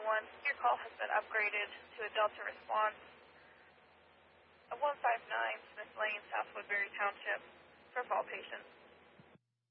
911. Your call has been upgraded to a Delta response of 159 Smith Lane, South Woodbury Township, for all patients.